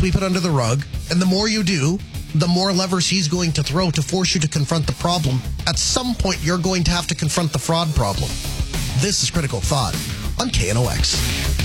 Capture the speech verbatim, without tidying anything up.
sweep it under the rug. And the more you do, the more levers he's going to throw to force you to confront the problem. At some point, you're going to have to confront the fraud problem. This is Critical Thought on K N O X.